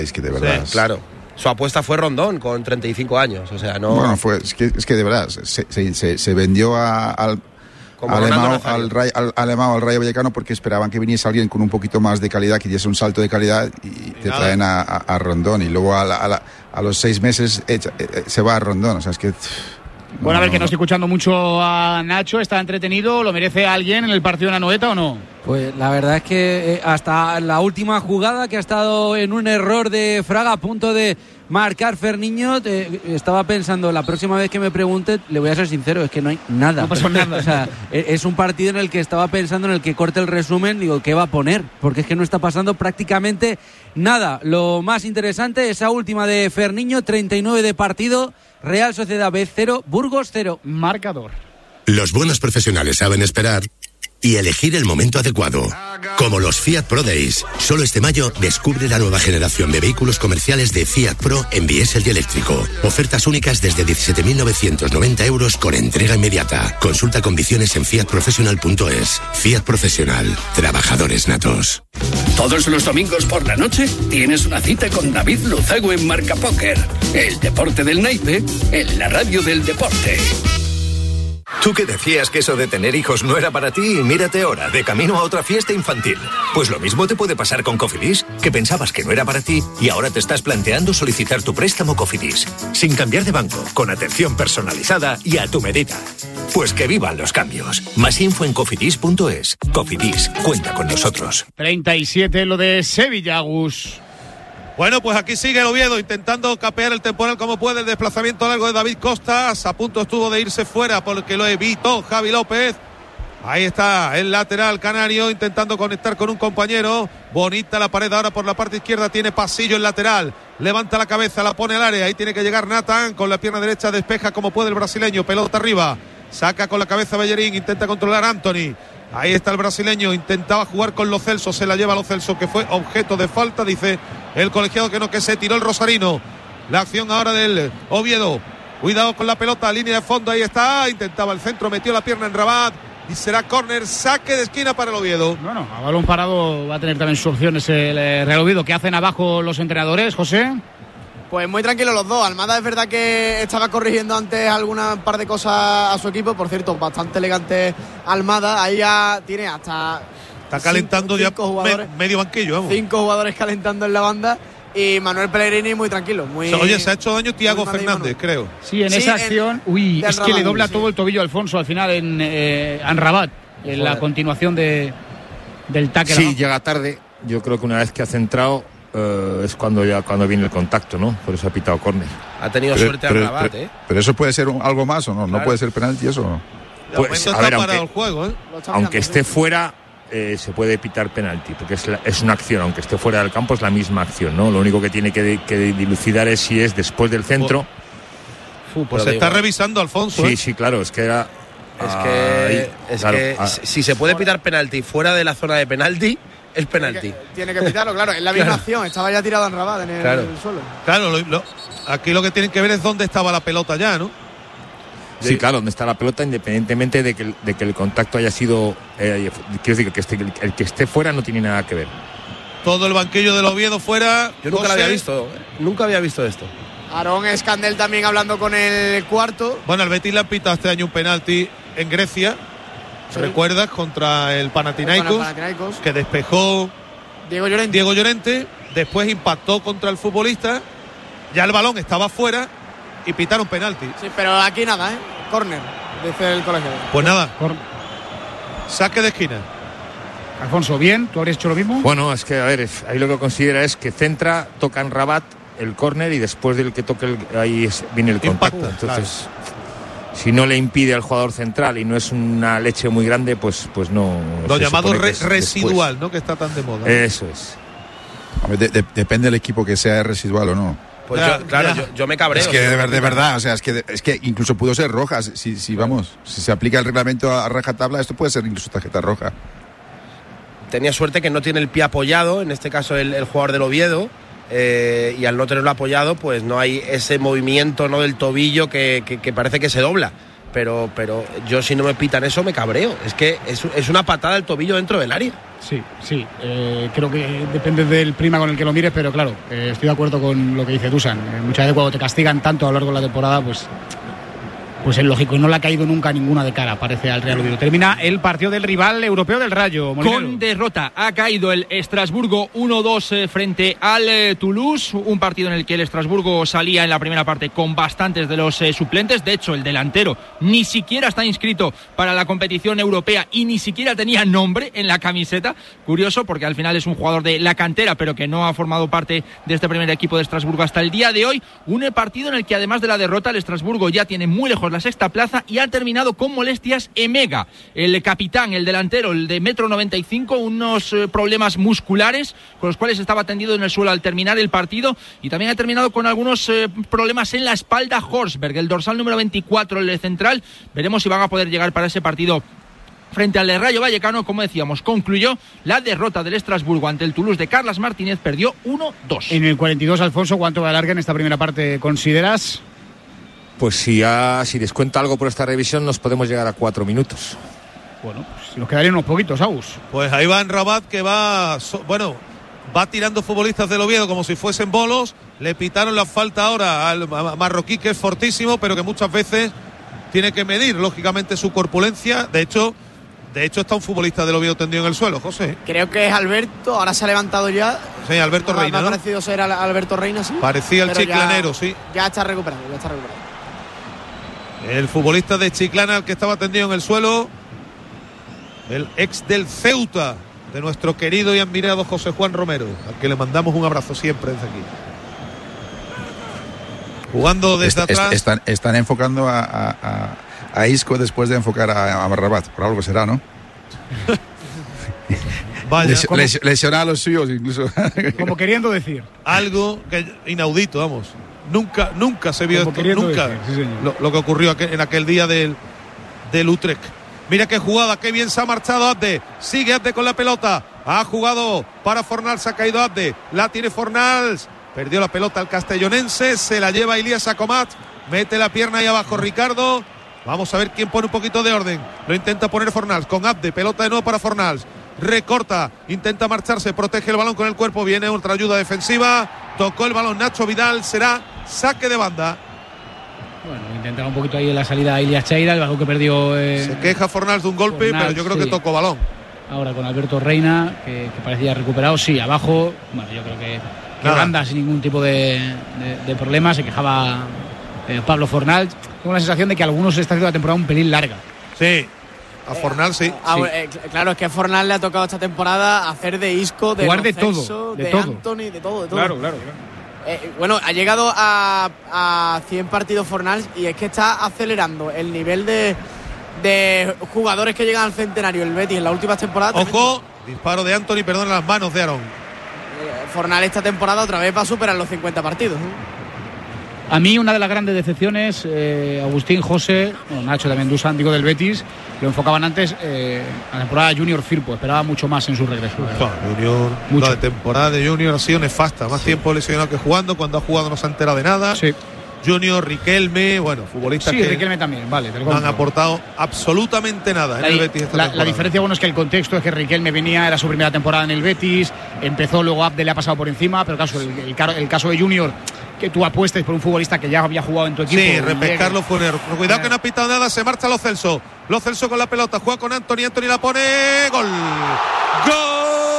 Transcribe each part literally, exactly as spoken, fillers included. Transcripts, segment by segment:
Es que de verdad... Sí, claro. Su apuesta fue Rondón con treinta y cinco años, o sea, no... Bueno, fue, es, que, es que de verdad, se, se, se, se vendió a, al... Alemao, al, Ray, al, Alemao, al Rayo Vallecano, porque esperaban que viniese alguien con un poquito más de calidad, que diese un salto de calidad, y, y te nada. traen a, a, a Rondón, y luego a, la, a, la, a los seis meses echa, eh, se va a Rondón, o sea, es que... No, bueno, a ver, no, que no estoy escuchando mucho a Nacho, está entretenido, ¿lo merece alguien en el partido de Anoeta o no? Pues la verdad es que eh, hasta la última jugada, que ha estado en un error de Fraga a punto de marcar Ferniño, eh, estaba pensando, la próxima vez que me pregunte, le voy a ser sincero, es que no hay nada. No pasó nada. O sea, es un partido en el que estaba pensando, en el que corte el resumen, digo, ¿qué va a poner? Porque es que no está pasando prácticamente nada. Lo más interesante, esa última de Ferniño, treinta y nueve de partido, Real Sociedad B cero, Burgos cero. Marcador. Los buenos profesionales saben esperar y elegir el momento adecuado. Como los Fiat Pro Days. Solo este mayo descubre la nueva generación de vehículos comerciales de Fiat Pro en diésel y eléctrico. Ofertas únicas desde diecisiete mil novecientos noventa euros con entrega inmediata. Consulta condiciones en fiat professional punto es. Fiat Profesional. Trabajadores natos. Todos los domingos por la noche tienes una cita con David Luzago en Marca Póker. El deporte del naipe en la radio del deporte. Tú que decías que eso de tener hijos no era para ti, y mírate ahora, de camino a otra fiesta infantil. Pues lo mismo te puede pasar con Cofidis, que pensabas que no era para ti y ahora te estás planteando solicitar tu préstamo Cofidis. Sin cambiar de banco, con atención personalizada y a tu medida. Pues que vivan los cambios. Más info en cofidis punto es. Cofidis, cuenta con nosotros. treinta y siete lo de Sevilla, Gus. Bueno, pues aquí sigue el Oviedo intentando capear el temporal como puede. El desplazamiento largo de David Costas. A punto estuvo de irse fuera porque lo evitó Javi López. Ahí está el lateral canario intentando conectar con un compañero. Bonita la pared ahora por la parte izquierda. Tiene pasillo el lateral. Levanta la cabeza, la pone al área. Ahí tiene que llegar Nathan. Con la pierna derecha despeja como puede el brasileño. Pelota arriba. Saca con la cabeza Bellerín. Intenta controlar a Anthony. Ahí está el brasileño, intentaba jugar con Lo Celso, se la lleva Lo Celso, que fue objeto de falta, dice el colegiado que no, que se tiró el rosarino. La acción ahora del Oviedo, cuidado con la pelota, línea de fondo, ahí está, intentaba el centro, metió la pierna en Rabat y será córner, saque de esquina para el Oviedo. Bueno, a balón parado va a tener también sus opciones el Real Oviedo. ¿Qué hacen abajo los entrenadores, José? Pues muy tranquilos los dos. Almada es verdad que estaba corrigiendo antes alguna par de cosas a su equipo. Por cierto, bastante elegante Almada. Ahí ya tiene hasta... Está calentando cinco, ya me, medio banquillo. Vamos. Cinco jugadores calentando en la banda. Y Manuel Pellegrini muy tranquilo. Muy, Oye, se ha hecho daño Thiago Fernández, creo. Sí, en sí, esa acción... En, uy, es que le dobla sí. todo el tobillo a Alfonso al final en, eh, en Rabat. En Joder. La continuación de, del tackle. Sí, llega tarde. Yo creo que una vez que ha centrado... Uh, es cuando ya cuando viene el contacto, ¿no? Por eso ha pitado córner. Ha tenido pero, suerte pero, a Rabat, pero, ¿eh? Pero eso puede ser un, algo más o no, claro. No puede ser penalti eso o no. Pues, a ver, aunque, el juego, ¿eh? aunque esté fuera eh, se puede pitar penalti, porque es, la, es una acción, aunque esté fuera del campo es la misma acción, ¿no? Lo único que tiene que, que dilucidar es si es después del centro. Pues, pues se está igual. revisando Alfonso. Sí, ¿eh? sí, claro, es que era. Es que, ahí, es claro, que ah, si se puede pitar penalti fuera de la zona de penalti, es penalti. Tiene que, tiene que pitarlo, claro. Es la misma claro. acción. Estaba ya tirado en Rabat en el, claro. en el suelo. Claro, lo, lo, aquí lo que tienen que ver es dónde estaba la pelota ya, ¿no? Sí, claro, dónde está la pelota, independientemente de que, de que el contacto haya sido. Eh, quiero decir que este, el, el que esté fuera no tiene nada que ver. Todo el banquillo del Oviedo fuera. Yo nunca lo había visto. ¿eh? Nunca había visto esto. Aarón Escandel también hablando con el cuarto. Bueno, al Betis le han pitado este año un penalti en Grecia. Sí. ¿Recuerdas? Contra el Panathinaikos, Contra el Panathinaikos. Que despejó Diego Llorente. Diego Llorente. Después impactó contra el futbolista. Ya el balón estaba fuera y pitaron penalti. Sí, pero aquí nada, ¿eh? Córner, dice el colegio. Pues nada. Cor- Saque de esquina. Alfonso, bien, ¿tú habrías hecho lo mismo? Bueno, es que, a ver, es, ahí lo que considera es que centra, toca en Rabat el córner y después del que toque el, ahí es, viene el contacto. Impacta, entonces, claro. Si no le impide al jugador central y no es una leche muy grande, pues, pues no. Lo llamado re- residual, ¿no? Que está tan de moda. Eso es. A ver, de, de, depende del equipo que sea residual o no. Pues ya, yo, claro, yo, yo me cabreo. Es que de, de verdad, o sea, es que, es que incluso pudo ser roja. Si, si vamos, si se aplica el reglamento a rajatabla, esto puede ser incluso tarjeta roja. Tenía suerte que no tiene el pie apoyado, en este caso el, el jugador del Oviedo, eh, y al no tenerlo apoyado, pues no hay ese movimiento, ¿no?, del tobillo que, que, que parece que se dobla. pero, pero yo si no me pitan eso me cabreo. Es que es, es una patada del tobillo dentro del área. Sí, sí, eh, creo que depende del prisma con el que lo mires, pero claro, eh, estoy de acuerdo con lo que dice Dusan. Eh, muchas veces cuando te castigan tanto a lo largo de la temporada, pues... Pues es lógico, y no le ha caído nunca ninguna de cara, parece, al Real Oviedo. Termina el partido del rival europeo del Rayo. Molinero. Con derrota ha caído el Estrasburgo uno dos eh, frente al eh, Toulouse, un partido en el que el Estrasburgo salía en la primera parte con bastantes de los eh, suplentes. De hecho, el delantero ni siquiera está inscrito para la competición europea y ni siquiera tenía nombre en la camiseta. Curioso, porque al final es un jugador de la cantera, pero que no ha formado parte de este primer equipo de Estrasburgo hasta el día de hoy. Un eh, partido en el que, además de la derrota, el Estrasburgo ya tiene muy lejos la sexta plaza y ha terminado con molestias Emega, el capitán, el delantero, el de metro noventa y cinco, unos eh, problemas musculares con los cuales estaba tendido en el suelo al terminar el partido, y también ha terminado con algunos eh, problemas en la espalda Horsberg, el dorsal número veinticuatro, el central. Veremos si van a poder llegar para ese partido frente al Rayo Vallecano. Como decíamos, concluyó la derrota del Estrasburgo ante el Toulouse de Carlas Martínez, perdió uno dos. En el cuarenta y dos, Alfonso, ¿cuánto va a alargar en esta primera parte, consideras? Pues si, ha, si descuenta algo por esta revisión, nos podemos llegar a cuatro minutos. Bueno, pues nos quedarían unos poquitos, Agus. Pues ahí va en Rabat, que va, so, bueno, va tirando futbolistas del Oviedo como si fuesen bolos. Le pitaron la falta ahora al marroquí, que es fortísimo, pero que muchas veces tiene que medir, lógicamente, su corpulencia. De hecho, de hecho está un futbolista del Oviedo tendido en el suelo, José. Creo que es Alberto, ahora se ha levantado ya. Sí, Alberto Reina, me ha ¿no? parecido ser Alberto Reina, sí. Parecía el chiclanero, ya, sí. Ya está recuperado, ya está recuperado. El futbolista de Chiclana, el que estaba tendido en el suelo, el ex del Ceuta, de nuestro querido y admirado José Juan Romero, al que le mandamos un abrazo siempre desde aquí. Jugando desde est, atrás. Est, están, están enfocando a, a, a Isco después de enfocar a, a Rabat, por algo será, ¿no? Vaya, Les, les, lesionar a los suyos incluso. Como queriendo decir. Algo que inaudito, vamos. Nunca, nunca se vio Como esto, nunca decir, sí, lo, lo que ocurrió aquel, en aquel día del, del Utrecht. Mira qué jugada, qué bien se ha marchado Abde. Sigue Abde con la pelota. Ha jugado para Fornals, ha caído Abde. La tiene Fornals. Perdió la pelota al castellonense. Se la lleva Ilías Acomat. Mete la pierna ahí abajo Ricardo. Vamos a ver quién pone un poquito de orden. Lo intenta poner Fornals con Abde. Pelota de nuevo para Fornals. Recorta, intenta marcharse, protege el balón con el cuerpo, viene otra ayuda defensiva, tocó el balón Nacho Vidal, será saque de banda. Bueno, intentaba un poquito ahí en la salida a Ilias Cheira, el balón que perdió. Eh, Se queja Fornals de un golpe, Fornals, pero yo creo sí. que tocó balón. Ahora con Alberto Reina, que, que parecía recuperado, sí, abajo. Bueno, yo creo que, que banda sin ningún tipo de, de, de problema. Se quejaba eh, Pablo Fornals. Tengo la sensación de que algunos está haciendo la temporada un pelín larga. Sí. A Fornals sí. Ah, sí. Eh, claro, es que a Fornals le ha tocado esta temporada hacer de Isco, de jugar de Locenso, todo, de, de todo. Anthony, de todo, de todo. Claro, claro, claro. Eh, bueno, ha llegado a, a cien partidos Fornals y es que está acelerando el nivel de, de jugadores que llegan al centenario el Betis en las últimas temporadas. Ojo, disparo de Anthony, perdón, en las manos de Aaron. Eh, Fornals esta temporada otra vez va a superar los cincuenta partidos. ¿eh? A mí una de las grandes decepciones, eh, Agustín, José, bueno, Nacho también, Dusan, digo del Betis, lo enfocaban antes eh, a la temporada Junior Firpo, esperaba mucho más en su regreso. Bueno, Junior, mucho. La temporada de Junior ha sido nefasta, más sí. tiempo lesionado que jugando, cuando ha jugado no se ha enterado de nada. Sí. Junior, Riquelme, bueno, futbolistas sí, que Riquelme también, vale, no han aportado absolutamente nada la, en el Betis esta la, temporada. La diferencia, bueno, es que el contexto es que Riquelme venía, era su primera temporada en el Betis, empezó, luego Abde le ha pasado por encima, pero caso, el, el, el caso de Junior, que tú apuestes por un futbolista que ya había jugado en tu equipo. Sí, repescarlo fue un error. Cuidado que no ha pitado nada, se marcha Lo Celso. Lo Celso con la pelota, juega con Anthony, Anthony la pone, gol. ¡Gol!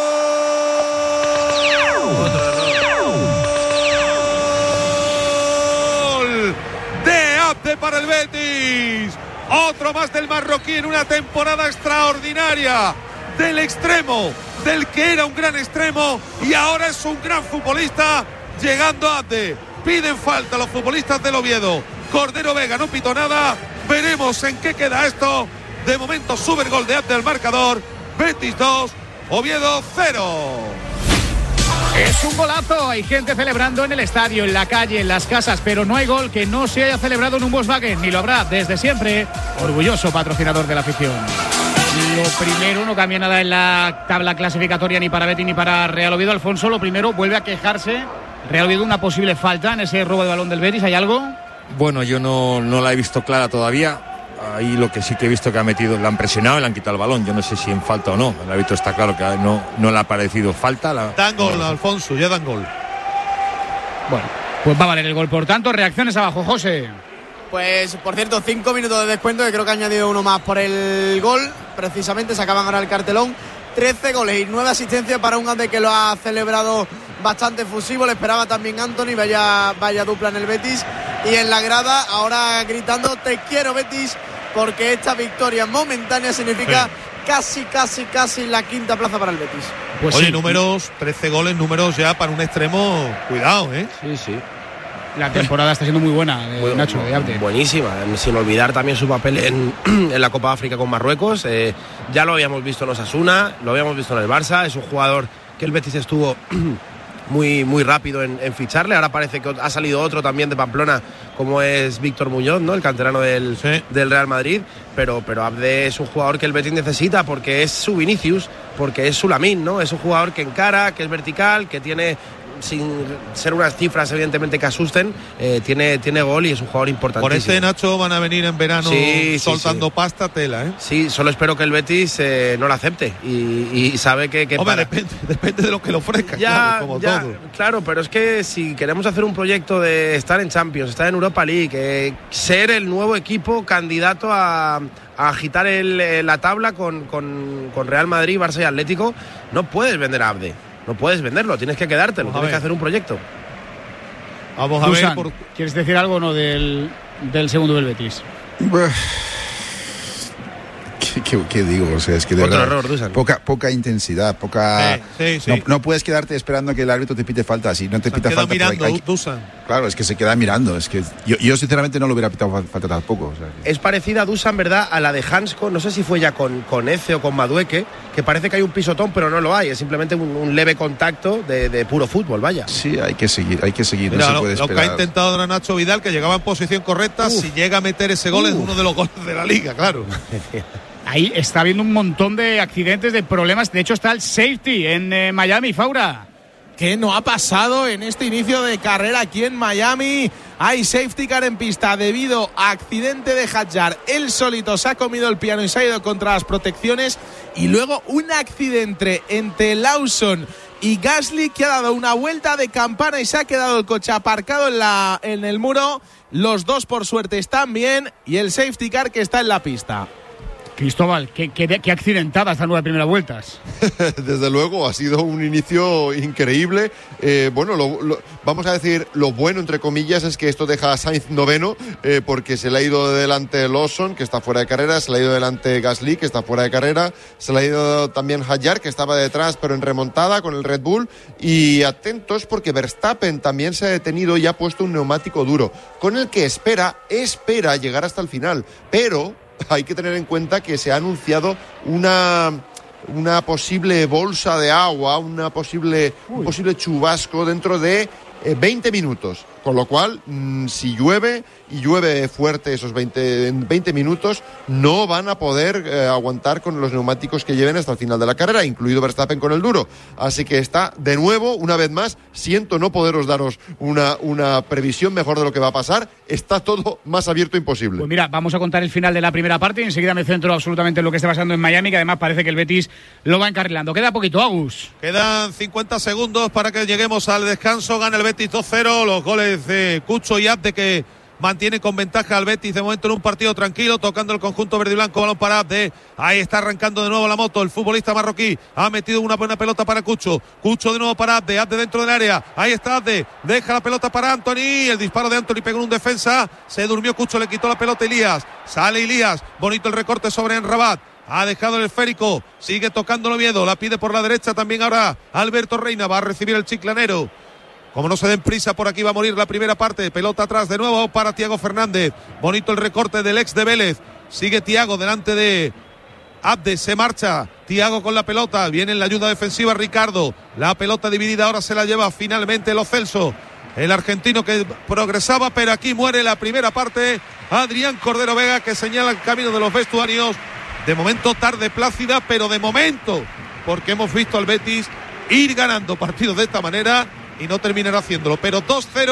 De Abde para el Betis. Otro más del marroquí en una temporada extraordinaria. Del extremo, del que era un gran extremo y ahora es un gran futbolista. Llegando a Abde, piden falta a los futbolistas del Oviedo. Cordero Vega no pitó nada. Veremos en qué queda esto. De momento sube el gol de Abde al marcador. Betis dos, Oviedo cero. Es un golazo, hay gente celebrando en el estadio, en la calle, en las casas, pero no hay gol que no se haya celebrado en un Volkswagen, ni lo habrá desde siempre. Orgulloso patrocinador de la afición. Lo primero, no cambia nada en la tabla clasificatoria ni para Betis ni para Real Oviedo. Alfonso, lo primero, vuelve a quejarse Real Oviedo una posible falta en ese robo de balón del Betis. ¿Hay algo? Bueno, yo no, no la he visto clara todavía. ahí lo que sí que he visto que ha metido, le han presionado y le han quitado el balón. Yo no sé si en falta o no. El árbitro está claro que no, no le ha parecido falta. La... Dan gol, no, Alfonso, ya dan gol. Bueno, pues va a valer el gol. Por tanto, reacciones abajo, José. Pues, por cierto, cinco minutos de descuento, que creo que ha añadido uno más por el gol. Precisamente se acaban ahora el cartelón. trece goles y nueve asistencias para un Abde que lo ha celebrado bastante efusivo. Le esperaba también Anthony, vaya, vaya dupla en el Betis. Y en la grada ahora gritando: te quiero, Betis, porque esta victoria momentánea significa sí. casi, casi, casi la quinta plaza para el Betis. Pues Oye, sí. números, trece goles, números ya para un extremo, cuidado, ¿eh? Sí, sí. La temporada está siendo muy buena, eh, muy, Nacho, de Abde. Buenísima, sin olvidar también su papel en, en la Copa África con Marruecos. Eh, ya lo habíamos visto en Osasuna, lo habíamos visto en el Barça. Es un jugador que el Betis estuvo muy, muy rápido en, en ficharle. Ahora parece que ha salido otro también de Pamplona, como es Víctor Muñoz, ¿no? El canterano del, sí. del Real Madrid. Pero, pero Abde es un jugador que el Betis necesita, porque es su Vinicius, porque es su Lamine, ¿no? Es un jugador que encara, que es vertical, que tiene, sin ser unas cifras evidentemente que asusten, eh, tiene, tiene gol y es un jugador importantísimo. Por ese Nacho van a venir en verano sí, soltando sí, sí. pasta tela, ¿eh? Sí, solo espero que el Betis eh, no lo acepte y, y sabe que... que Hombre, para... depende, depende de lo que le ofrezca, ya, claro, como ya, todo. Claro, pero es que si queremos hacer un proyecto de estar en Champions, estar en Europa League, eh, ser el nuevo equipo candidato a... a agitar el, la tabla con, con, con Real Madrid, Barça y Atlético, no puedes vender a Abde. No puedes venderlo, tienes que quedártelo, tienes que hacer un proyecto. Vamos a Dusan, ver. Por... ¿Quieres decir algo o no del, del segundo del Betis? ¿Qué, qué, qué digo? O sea, es que de Otro verdad, error, Dusan. poca, poca intensidad, poca. Sí, sí, sí. No, no puedes quedarte esperando que el árbitro te pite falta. Si no te se pita falta, mirando, hay, hay, Dusan. Claro, es que se queda mirando. Es que yo, yo sinceramente no lo hubiera pitado falta tampoco. O sea, que... Es parecida, Dusan, ¿verdad?, a la de Hansko. No sé si fue ya con, con Eze o con Madueque, que parece que hay un pisotón, pero no lo hay. Es simplemente un, un leve contacto de, de puro fútbol, vaya. Sí, hay que seguir, hay que seguir. Mira, no lo, se puede lo esperar. que ha intentado ahora Nacho Vidal, que llegaba en posición correcta, Uf. si llega a meter ese gol Uf. es uno de los goles de la liga, claro. Ahí está habiendo un montón de accidentes, de problemas. De hecho, está el safety en eh, Miami, Faura. ¿Qué no ha pasado en este inicio de carrera aquí en Miami? Hay safety car en pista debido a accidente de Hadjar. Él solito se ha comido el piano y se ha ido contra las protecciones. Y luego un accidente entre Lawson y Gasly, que ha dado una vuelta de campana y se ha quedado el coche aparcado en, la, en el muro. Los dos, por suerte, están bien. Y el safety car que está en la pista. Cristóbal, qué, qué, qué accidentada estas nueve primeras vueltas. Desde luego, ha sido un inicio increíble. Eh, bueno, lo, lo, vamos a decir, lo bueno, entre comillas, es que esto deja a Sainz noveno, eh, porque se le ha ido de delante Lawson, que está fuera de carrera, se le ha ido delante Gasly, que está fuera de carrera, se le ha ido también Hadjar, que estaba detrás, pero en remontada con el Red Bull. Y atentos, porque Verstappen también se ha detenido y ha puesto un neumático duro, con el que espera, espera llegar hasta el final. Pero hay que tener en cuenta que se ha anunciado una, una posible bolsa de agua, una posible, un posible chubasco dentro de eh, veinte minutos. Con lo cual, mmm, si llueve y llueve fuerte esos veinte, veinte minutos, no van a poder eh, aguantar con los neumáticos que lleven hasta el final de la carrera, incluido Verstappen con el duro. Así que está, de nuevo, una vez más, siento no poderos daros una, una previsión mejor de lo que va a pasar. Está todo más abierto imposible. Pues mira, vamos a contar el final de la primera parte y enseguida me centro absolutamente en lo que está pasando en Miami, que además parece que el Betis lo va encarrilando. Queda poquito, Agus. Quedan cincuenta segundos para que lleguemos al descanso. Gana el Betis dos cero. Los goles de Cucho y Abde, que mantiene con ventaja al Betis de momento en un partido tranquilo, tocando el conjunto verde y blanco. Balón para Abde, ahí está arrancando de nuevo la moto el futbolista marroquí, ha metido una buena pelota para Cucho, Cucho de nuevo para Abde, Abde dentro del área, ahí está Abde, deja la pelota para Anthony, el disparo de Anthony pegó en un defensa, se durmió Cucho, le quitó la pelota Elías, sale Elías, bonito el recorte sobre Enrabat. Ha dejado el esférico, sigue tocándolo Oviedo, la pide por la derecha también ahora Alberto Reina, va a recibir el chiclanero. Como no se den prisa, por aquí va a morir la primera parte. Pelota atrás de nuevo para Thiago Fernández. Bonito el recorte del ex de Vélez. Sigue Thiago delante de Abde. Se marcha Thiago con la pelota. Viene en la ayuda defensiva Ricardo. La pelota dividida ahora se la lleva finalmente Lo Celso. El argentino que progresaba, pero aquí muere la primera parte. Adrián Cordero Vega, que señala el camino de los vestuarios. De momento tarde plácida, pero de momento, porque hemos visto al Betis ir ganando partidos de esta manera y no terminará haciéndolo, pero dos cero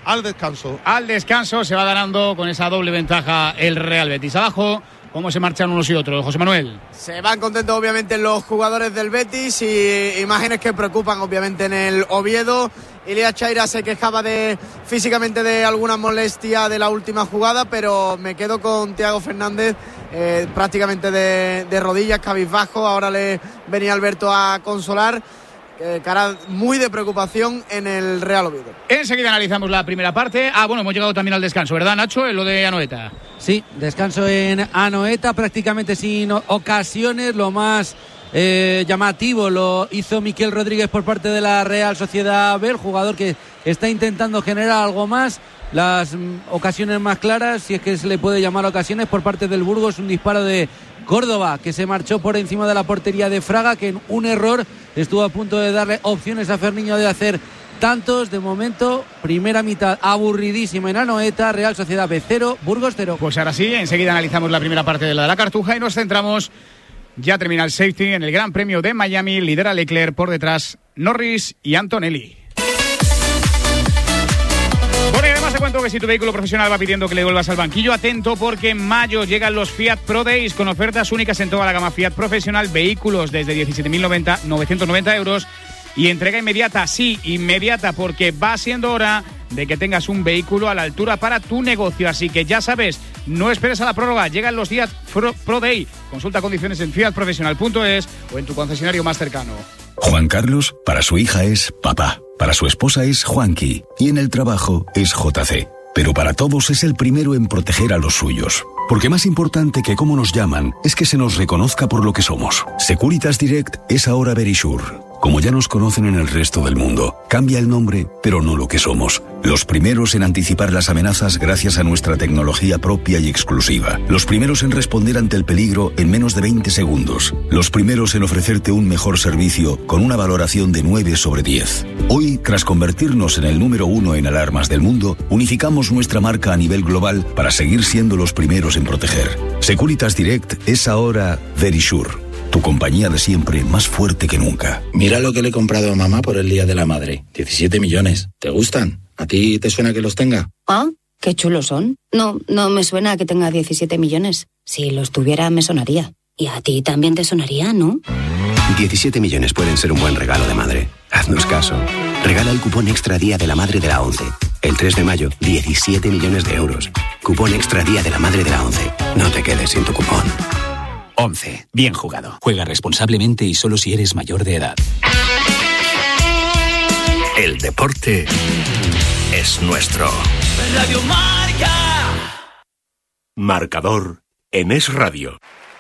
al descanso. Al descanso se va ganando con esa doble ventaja el Real Betis. Abajo, ¿cómo se marchan unos y otros? José Manuel. Se van contentos obviamente los jugadores del Betis y imágenes que preocupan obviamente en el Oviedo. Ilia Chaira se quejaba de físicamente de alguna molestia de la última jugada, pero me quedo con Thiago Fernández eh, prácticamente de, de rodillas, cabizbajo. Ahora le venía Alberto a consolar. Eh, cara muy de preocupación en el Real Oviedo. Enseguida analizamos la primera parte. Ah, bueno, hemos llegado también al descanso, ¿verdad, Nacho? En lo de Anoeta. Sí, descanso en Anoeta, prácticamente sin ocasiones. Lo más eh, llamativo lo hizo Miquel Rodríguez por parte de la Real Sociedad B, el jugador que está intentando generar algo más. Las mm, ocasiones más claras, si es que se le puede llamar ocasiones, por parte del Burgos, un disparo de Córdoba que se marchó por encima de la portería de Fraga, que en un error estuvo a punto de darle opciones a Ferniño de hacer tantos. De momento, primera mitad aburridísima en Anoeta. Real Sociedad B cero, Burgos cero. Pues ahora sí, enseguida analizamos la primera parte de la de la Cartuja y nos centramos, ya termina el safety, en el Gran Premio de Miami. Lidera Leclerc, por detrás Norris y Antonelli. Bueno, y además te cuento que si tu vehículo profesional va pidiendo que le vuelvas al banquillo, atento, porque en mayo llegan los Fiat Pro Days con ofertas únicas en toda la gama Fiat profesional, vehículos desde diecisiete mil novecientos noventa euros y entrega inmediata, sí, inmediata, porque va siendo hora de que tengas un vehículo a la altura para tu negocio. Así que ya sabes, no esperes a la prórroga, llegan los Fiat Pro, Pro Day. Consulta condiciones en fiat profesional punto es o en tu concesionario más cercano. Juan Carlos, para su hija es papá, para su esposa es Juanqui y en el trabajo es J C. Pero para todos es el primero en proteger a los suyos. Porque más importante que cómo nos llaman es que se nos reconozca por lo que somos. Securitas Direct es ahora Verisure. Como ya nos conocen en el resto del mundo, cambia el nombre, pero no lo que somos. Los primeros en anticipar las amenazas gracias a nuestra tecnología propia y exclusiva. Los primeros en responder ante el peligro en menos de veinte segundos. Los primeros en ofrecerte un mejor servicio con una valoración de nueve sobre diez. Hoy, tras convertirnos en el número uno en alarmas del mundo, unificamos nuestra marca a nivel global para seguir siendo los primeros en proteger. Securitas Direct es ahora Verisure. Tu compañía de siempre, más fuerte que nunca. Mira lo que le he comprado a mamá por el Día de la Madre. diecisiete millones. ¿Te gustan? ¿A ti te suena que los tenga? Ah, qué chulos son. No, no me suena que tenga diecisiete millones. Si los tuviera, me sonaría. Y a ti también te sonaría, ¿no? diecisiete millones pueden ser un buen regalo de madre. Haznos caso. Regala el cupón Extra Día de la Madre de la ONCE. El tres de mayo, diecisiete millones de euros. Cupón Extra Día de la Madre de la ONCE. No te quedes sin tu cupón. once. Bien jugado. Juega responsablemente y solo si eres mayor de edad. El deporte es nuestro. Radio Marca. Marcador en Es Radio.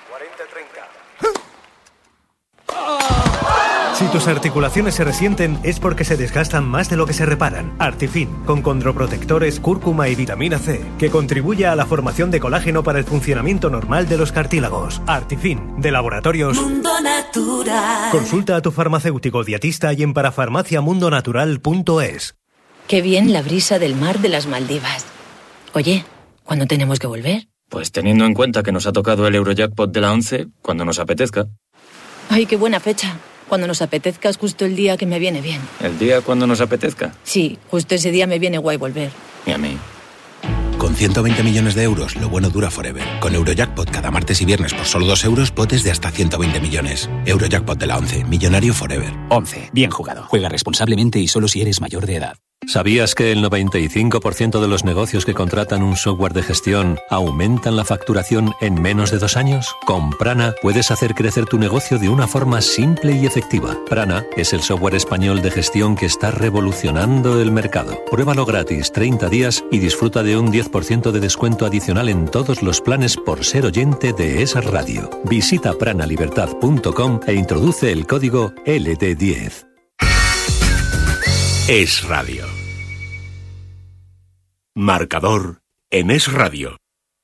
Si tus articulaciones se resienten es porque se desgastan más de lo que se reparan. Artifin, con condroprotectores, cúrcuma y vitamina C, que contribuye a la formación de colágeno para el funcionamiento normal de los cartílagos. Artifin, de Laboratorios Mundo Natural. Consulta a tu farmacéutico dietista y en parafarmacia mundo natural punto es. Qué bien la brisa del mar de las Maldivas. Oye, ¿cuándo tenemos que volver? Pues teniendo en cuenta que nos ha tocado el Eurojackpot de la once, cuando nos apetezca. Ay, qué buena fecha. Cuando nos apetezca es justo el día que me viene bien. ¿El día cuando nos apetezca? Sí, justo ese día me viene guay volver. Y a mí. Con ciento veinte millones de euros, lo bueno dura forever. Con Eurojackpot cada martes y viernes por solo dos euros, potes de hasta ciento veinte millones. Eurojackpot de la once, millonario forever. once. Bien jugado. Juega responsablemente y solo si eres mayor de edad. ¿Sabías que el noventa y cinco por ciento de los negocios que contratan un software de gestión aumentan la facturación en menos de dos años? Con Prana puedes hacer crecer tu negocio de una forma simple y efectiva. Prana es el software español de gestión que está revolucionando el mercado. Pruébalo gratis treinta días y disfruta de un diez por ciento de descuento adicional en todos los planes por ser oyente de esa radio. Visita pranalibertad punto com e introduce el código L D diez. Es Radio. Marcador en Es Radio.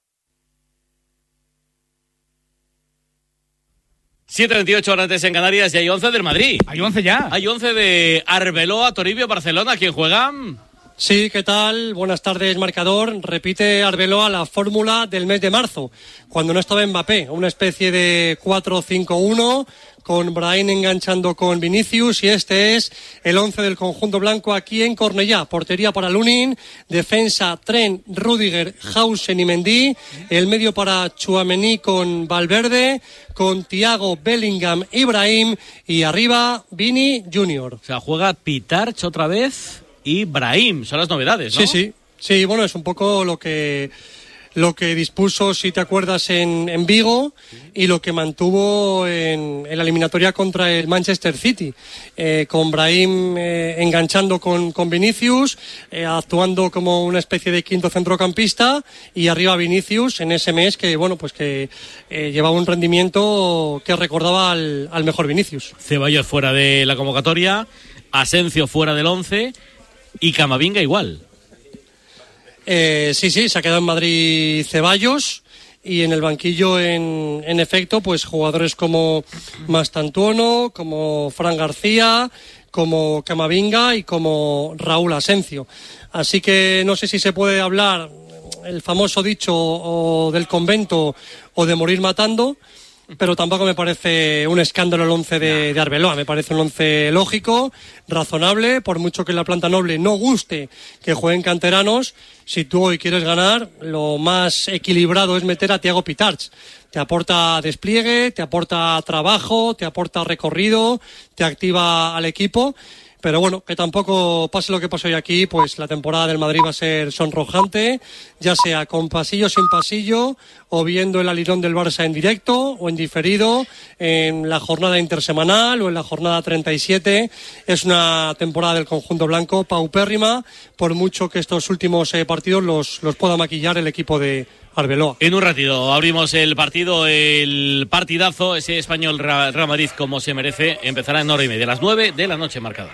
siete veintiocho horas antes en Canarias y hay once del Madrid. ¿Hay once ya? Hay once de Arbeloa, Toribio, Barcelona. ¿Quién juega? Sí, ¿qué tal? Buenas tardes, marcador. Repite Arbeloa la fórmula del mes de marzo, cuando no estaba Mbappé, una especie de cuatro cinco uno, con Brahim enganchando con Vinicius, y este es el once del conjunto blanco aquí en Cornellá. Portería para Lunin, defensa Trent, Rüdiger, Hausen y Mendy, el medio para Tchouaméni con Valverde, con Thiago, Bellingham, Ibrahim, y arriba Vini Junior. O sea, juega Pitarch otra vez y Brahim, son las novedades, ¿no? Sí, sí, sí, bueno, es un poco lo que lo que dispuso, si te acuerdas, en, en Vigo, y lo que mantuvo en, en la eliminatoria contra el Manchester City, eh, con Brahim eh, enganchando con, con Vinicius, eh, actuando como una especie de quinto centrocampista, y arriba Vinicius en ese mes que, bueno, pues que eh, llevaba un rendimiento que recordaba al, al mejor Vinicius. Ceballos fuera de la convocatoria, Asencio fuera del once y Camavinga igual. Eh, sí, sí, se ha quedado en Madrid Ceballos, y en el banquillo, en, en efecto, pues jugadores como Mastantuono, como Fran García, como Camavinga y como Raúl Asencio. Así que no sé si se puede hablar el famoso dicho o del convento o de morir matando, pero tampoco me parece un escándalo el once de, de Arbeloa. Me parece un once lógico, razonable, por mucho que la planta noble no guste que jueguen canteranos. Si tú hoy quieres ganar, lo más equilibrado es meter a Thiago Pitarch. Te aporta despliegue, te aporta trabajo, te aporta recorrido, te activa al equipo. Pero bueno, que tampoco pase lo que pasó hoy aquí, pues la temporada del Madrid va a ser sonrojante, ya sea con pasillo, sin pasillo, o viendo el alirón del Barça en directo o en diferido, en la jornada intersemanal o en la jornada treinta y siete. Es una temporada del conjunto blanco paupérrima, por mucho que estos últimos eh, partidos los, los pueda maquillar el equipo de Arbeloa. En un ratito abrimos el partido, el partidazo, ese Español Real Madrid como se merece. Empezará en hora y media, a las nueve de la noche marcada.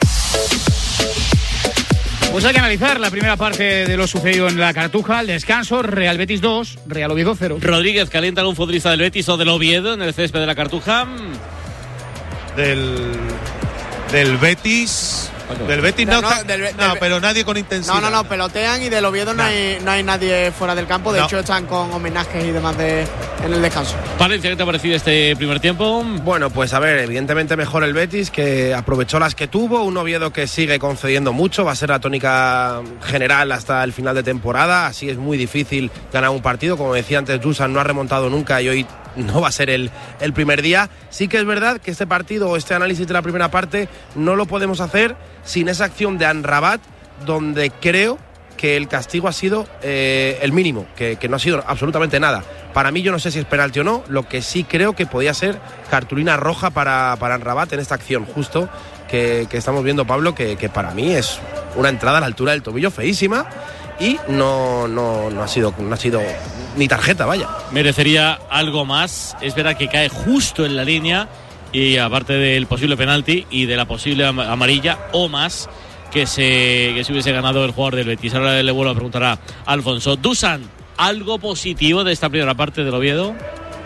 Pues hay que analizar la primera parte de lo sucedido en la Cartuja. El descanso, Real Betis dos, Real Oviedo cero. Rodríguez calienta algún futbolista del Betis o del Oviedo en el césped de la Cartuja. Del, del Betis... Del Betis no, no, no, del, del, no, pero nadie con intensidad. No, no, no, pelotean, y del Oviedo no, no, hay, no hay nadie fuera del campo. De no. hecho, están con homenajes y demás de, en el descanso. Valencia, ¿qué te ha parecido este primer tiempo? Bueno, pues a ver, evidentemente mejor el Betis, que aprovechó las que tuvo. Un Oviedo que sigue concediendo mucho. Va a ser la tónica general hasta el final de temporada. Así es muy difícil ganar un partido. Como decía antes, Dusan no ha remontado nunca y hoy no va a ser el, el primer día. Sí que es verdad que este partido o este análisis de la primera parte no lo podemos hacer sin esa acción de Amrabat, donde creo que el castigo ha sido eh, el mínimo, que, que no ha sido absolutamente nada. Para mí, yo no sé si es penalti o no, lo que sí creo que podía ser cartulina roja para, para Amrabat en esta acción justo que, que estamos viendo, Pablo, que, que para mí es una entrada a la altura del tobillo feísima. Y no, no, no, ha sido, no ha sido ni tarjeta, vaya. Merecería algo más. Es verdad que cae justo en la línea, y aparte del posible penalti y de la posible amarilla o más que se, que se hubiese ganado el jugador del Betis. Ahora le vuelvo a preguntar a Alfonso. Dusan, ¿algo positivo de esta primera parte del Oviedo?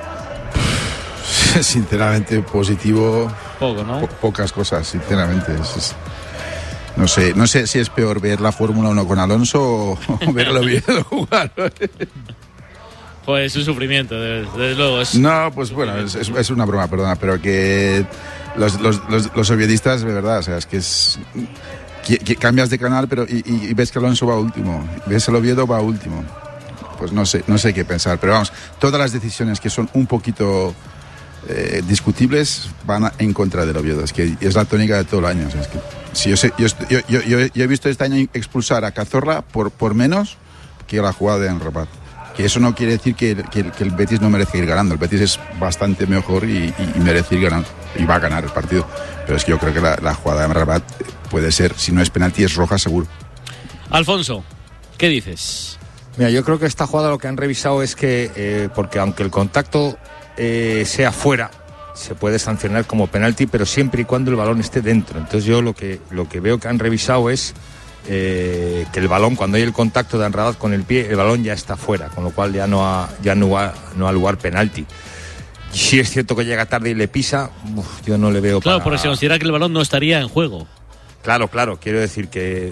Sinceramente, positivo. Poco, ¿no? Po- pocas cosas, sinceramente. Es, es... No sé, no sé si es peor ver la Fórmula uno con Alonso o, o ver el Oviedo jugar. Pues es un sufrimiento, desde, desde luego. Es... No, pues bueno, es, es, es una broma, perdona, pero que los, los, los, los oviedistas, de verdad, o sea, es que es... Que, que cambias de canal pero y, y, y ves que Alonso va último, ves el Oviedo va último. Pues no sé, no sé qué pensar, pero vamos, todas las decisiones que son un poquito eh, discutibles van a, en contra del Oviedo. Es que es la tónica de todo el año. O sea, es que, si yo, sé, yo, yo, yo, yo, yo he visto este año expulsar a Cazorla por, por menos que la jugada de Amrabat. Que eso no quiere decir que, que, que el Betis no merece ir ganando. El Betis es bastante mejor y, y, y merece ir ganando. Y va a ganar el partido. Pero es que yo creo que la, la jugada de Amrabat puede ser, si no es penalti, es roja seguro. Alfonso, ¿qué dices? Mira, yo creo que esta jugada lo que han revisado es que, eh, porque aunque el contacto eh, sea fuera, se puede sancionar como penalti, pero siempre y cuando el balón esté dentro. Entonces yo lo que, lo que veo que han revisado es eh, que el balón, cuando hay el contacto de Amrabat con el pie, el balón ya está fuera, con lo cual ya no ha, ya no ha, no ha lugar penalti. Si es cierto que llega tarde y le pisa, uf, yo no le veo. Claro, para... porque se considera que el balón no estaría en juego. Claro, claro, quiero decir que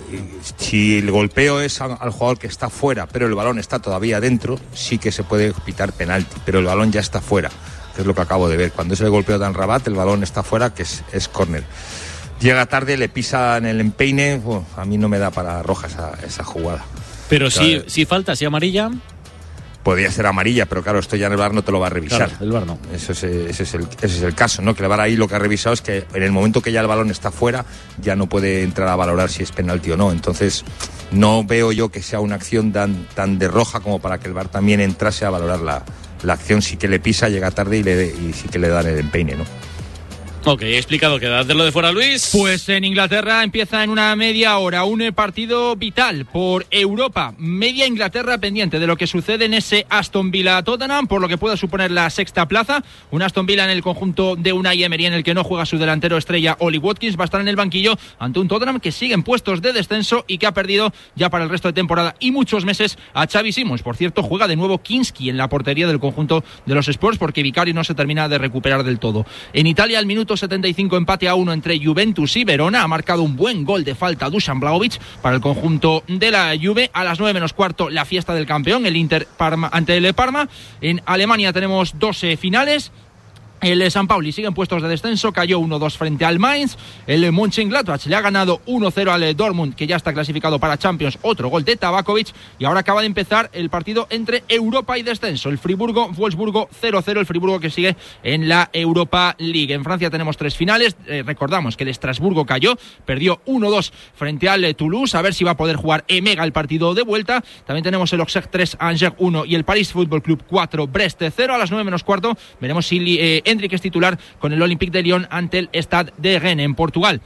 si el golpeo es al, al jugador que está fuera, pero el balón está todavía dentro, sí que se puede pitar penalti, pero el balón ya está fuera, que es lo que acabo de ver. Cuando es el golpeo de Amrabat, el balón está fuera, que es, es córner. Llega tarde, le pisa en el empeine, oh, a mí no me da para roja esa, esa jugada. Pero si, si falta, si amarilla... Podría ser amarilla, pero claro, esto ya en el V A R no te lo va a revisar. Claro, el V A R no. Eso es, ese, es el, ese es el caso, ¿no? Que el V A R ahí lo que ha revisado es que en el momento que ya el balón está fuera, ya no puede entrar a valorar si es penalti o no. Entonces, no veo yo que sea una acción tan, tan de roja como para que el V A R también entrase a valorar la, la acción. Sí que le pisa, llega tarde y, le, y sí que le dan el empeine, ¿no? Ok, he explicado que de lo de fuera, Luis. Pues en Inglaterra empieza en una media hora un partido vital por Europa. Media Inglaterra pendiente de lo que sucede en ese Aston Villa-Tottenham, por lo que pueda suponer la sexta plaza. Un Aston Villa en el conjunto de Unai Emery, en el que no juega su delantero estrella Oli Watkins. Va a estar en el banquillo ante un Tottenham que sigue en puestos de descenso y que ha perdido ya para el resto de temporada y muchos meses a Xavi Simons. Por cierto, juega de nuevo Kinski en la portería del conjunto de los Spurs, porque Vicario no se termina de recuperar del todo. En Italia, al minuto setenta y cinco, empate a uno entre Juventus y Verona. Ha marcado un buen gol de falta Dusan Vlahovic para el conjunto de la Juve. A las nueve menos cuarto, la fiesta del campeón, el Inter Parma ante el Parma. En Alemania tenemos doce finales. El San Pauli sigue en puestos de descenso, cayó uno dos frente al Mainz. El Mönchengladbach le ha ganado uno cero al Dortmund, que ya está clasificado para Champions, otro gol de Tabakovic. Y ahora acaba de empezar el partido entre Europa y descenso. El Friburgo-Wolfsburgo cero cero, el Friburgo que sigue en la Europa League. En Francia tenemos tres finales. Eh, recordamos que el Estrasburgo cayó, perdió uno dos frente al Toulouse. A ver si va a poder jugar Emega el partido de vuelta. También tenemos el Auxerre tres, Angers uno y el París Football Club cuatro, Brest cero. A las nueve menos cuarto veremos si eh, Hendrik es titular con el Olympique de Lyon ante el Stade de Rennes en Portugal.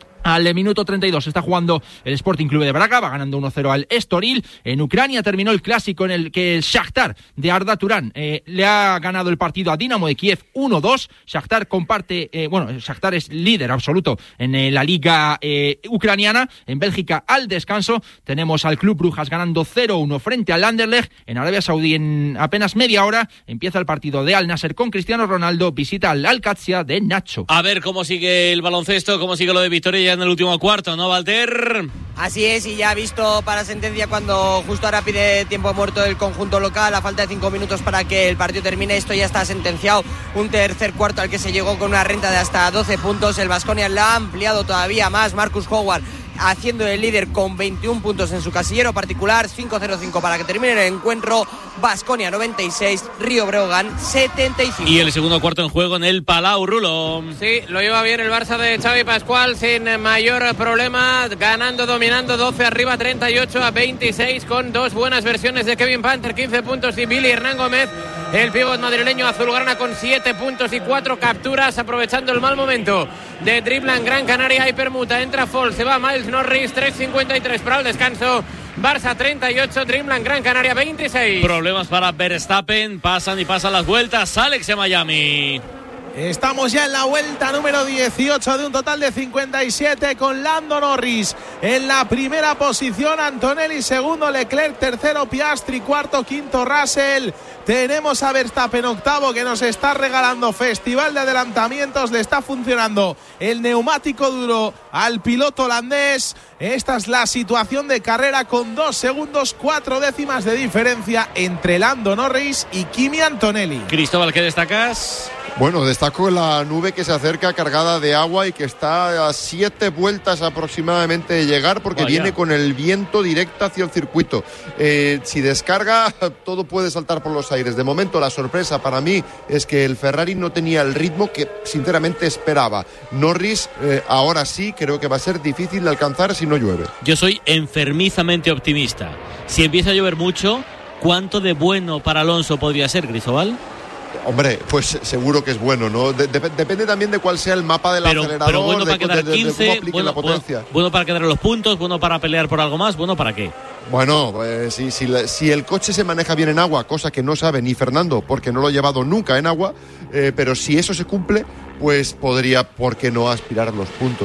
Al minuto treinta y dos está jugando el Sporting Club de Braga, va ganando uno cero al Estoril. En Ucrania terminó el clásico en el que el Shakhtar de Arda Turán eh, le ha ganado el partido a Dinamo de Kiev uno dos. Shakhtar comparte, eh, bueno, Shakhtar es líder absoluto en eh, la liga eh, ucraniana. En Bélgica, al descanso, tenemos al Club Brujas ganando cero uno frente al Anderlecht. En Arabia Saudí, en apenas media hora, empieza el partido de Al Nasser con Cristiano Ronaldo, visita al Al-Qadsia de Nacho. A ver cómo sigue el baloncesto, cómo sigue lo de Victoria ya en el último cuarto, ¿no, Walter? Así es, y ya visto para sentencia cuando justo ahora pide tiempo muerto el conjunto local, a falta de cinco minutos para que el partido termine. Esto ya está sentenciado, un tercer cuarto al que se llegó con una renta de hasta doce puntos. El Baskonia la ha ampliado todavía más. Marcus Howard haciendo el líder con veintiún puntos en su casillero particular. Cinco cero cinco para que termine el encuentro. Baskonia noventa y seis, Río Breogán setenta y cinco. Y el segundo cuarto en juego en el Palau, Rulo. Sí, lo lleva bien el Barça de Xavi Pascual sin mayor problema, ganando, dominando doce arriba, treinta y ocho a veintiséis, con dos buenas versiones de Kevin Panther, quince puntos, y Billy Hernán Gómez, el pívot madrileño azulgrana, con siete puntos y cuatro capturas, aprovechando el mal momento de Driblan Gran Canaria y permuta. Entra Fall, se va Miles Norris, tres cincuenta y tres para el descanso. Barça treinta y ocho, Dreamland Gran Canaria veintiséis. Problemas para Verstappen, pasan y pasan las vueltas. Alex en Miami. Estamos ya en la vuelta número dieciocho de un total de cincuenta y siete, con Lando Norris en la primera posición, Antonelli segundo, Leclerc tercero, Piastri cuarto, quinto Russell. Tenemos a Verstappen octavo, que nos está regalando festival de adelantamientos. Le está funcionando el neumático duro al piloto holandés. Esta es la situación de carrera, con dos segundos, cuatro décimas de diferencia entre Lando Norris y Kimi Antonelli. Cristóbal, ¿qué destacas? Bueno, destaco la nube que se acerca cargada de agua y que está a siete vueltas aproximadamente de llegar, porque Vaya. viene con el viento directo hacia el circuito. Eh, si descarga, todo puede saltar por los aires. De momento, la sorpresa para mí es que el Ferrari no tenía el ritmo que sinceramente esperaba. Norris, eh, ahora sí, creo que va a ser difícil de alcanzar si no llueve. Yo soy enfermizamente optimista. Si empieza a llover mucho, ¿cuánto de bueno para Alonso podría ser, Cristóbal? Hombre, pues seguro que es bueno, ¿no? De, de, depende también de cuál sea el mapa del pero, acelerador, pero bueno para de, quedar de, de, quince, de cómo apliquen bueno, la potencia. Bueno, bueno para quedar los puntos, bueno para pelear por algo más, bueno para qué. Bueno, pues si, si, si el coche se maneja bien en agua, cosa que no sabe ni Fernando porque no lo ha llevado nunca en agua, eh, pero si eso se cumple, pues podría, ¿por qué no aspirar los puntos?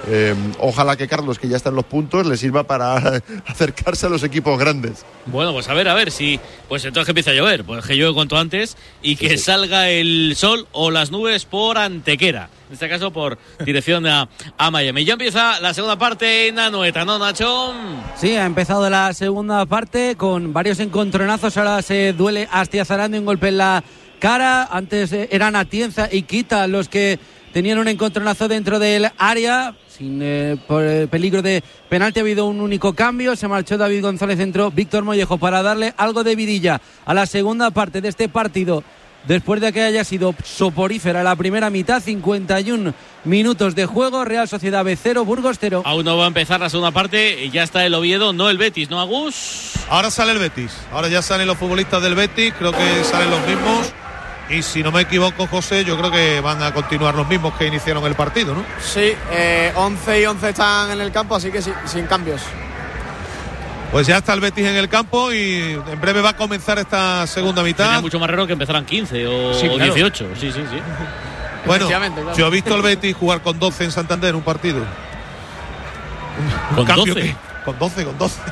Eh, ojalá que Carlos, que ya está en los puntos, le sirva para acercarse a los equipos grandes. Bueno, pues a ver, a ver si pues entonces que empieza a llover, pues que llueve cuanto antes y que sí, sí. salga el sol o las nubes por Antequera, en este caso por dirección a, a Miami. Ya empieza la segunda parte en Anoeta, ¿no, Nacho? Sí, ha empezado la segunda parte con varios encontronazos. Ahora se duele Astiazarán de un golpe en la cara. Antes eran Atienza y Quita los que tenían un encontronazo dentro del área. Sin eh, por el peligro de penalti ha habido un único cambio. Se marchó David González, entró Víctor Mollejo para darle algo de vidilla a la segunda parte de este partido. Después de que haya sido soporífera la primera mitad, cincuenta y un minutos de juego, Real Sociedad B cero, Burgos cero. Aún no va a empezar la segunda parte, ya está el Oviedo, no el Betis, ¿no, Agus? Ahora sale el Betis, ahora ya salen los futbolistas del Betis, creo que salen los mismos. Y si no me equivoco, José, yo creo que van a continuar los mismos que iniciaron el partido, ¿no? Sí, eh, once y once están en el campo, así que sí, sin cambios. Pues ya está el Betis en el campo y en breve va a comenzar esta segunda mitad. Sería mucho más raro que empezaran quince o, sí, o claro. dieciocho, sí, sí, sí. Bueno, claro. yo he visto al Betis jugar con doce en Santander un partido. ¿Con doce? Que, con doce, con doce.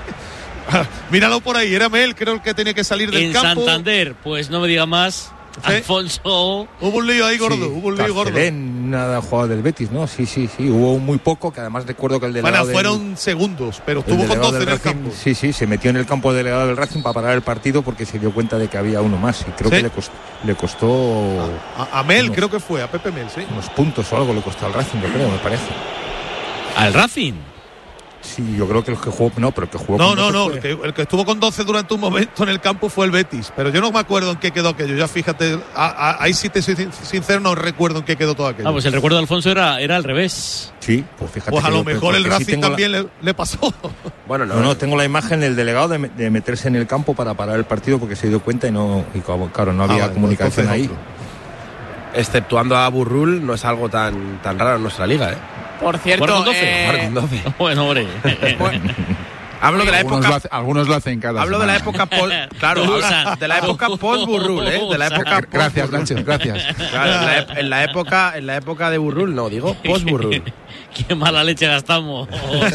Míralo por ahí, era Mel, creo que tenía que salir del en campo. En Santander, pues no me diga más. ¿Sí? Alfonso. Hubo un lío ahí gordo, sí, hubo un lío gordo. Nada jugado del Betis, ¿no? Sí, sí, sí. Hubo muy poco, que además recuerdo que el delegado. Bueno, fueron del, segundos, pero estuvo con doce en el Racing, campo. Sí, sí, se metió en el campo del delegado del Racing para parar el partido porque se dio cuenta de que había uno más. Y creo ¿sí? que le costó. Le costó a, a Mel, unos, creo que fue, a Pepe Mel, sí. Unos puntos o algo le costó al Racing, yo creo, me parece. ¿Al Racing? Sí, yo creo que el que jugó, no, pero el que jugó no, con no, no, fue... el, que, el que estuvo con doce durante un momento en el campo fue el Betis, pero yo no me acuerdo en qué quedó aquello, ya fíjate, a, a, ahí sí te soy sincero, no recuerdo en qué quedó todo aquello. Ah, pues el recuerdo de Alfonso era, era al revés. Sí, pues fíjate. Pues a lo mejor el Racing sí también la... le, le pasó. Bueno, no, no, no, tengo la imagen del delegado de, de meterse en el campo para parar el partido porque se dio cuenta y no, y claro, no había ah, vale, comunicación ahí. Otro. Exceptuando a Burrul, no es algo tan, tan raro en nuestra liga, ¿eh? Por cierto, eh... bueno, hombre. Hablo de la algunos época. Lo hace, algunos lo hacen cada Hablo semana. de la época post. Claro, de la época post Burrul, ¿eh? De la época. Gracias, Nacho, gracias. Claro, en, la, en la época, en la época de Burrul, no digo post Burrul. Qué mala leche gastamos.